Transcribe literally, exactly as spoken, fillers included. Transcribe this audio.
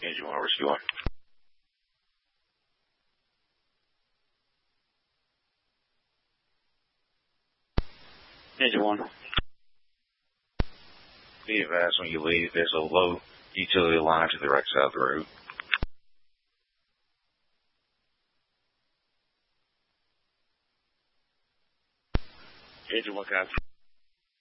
Engine one, rescue one. Engine one. Be advised when you leave, there's a low utility line to the right side of the road. Engine one, copy.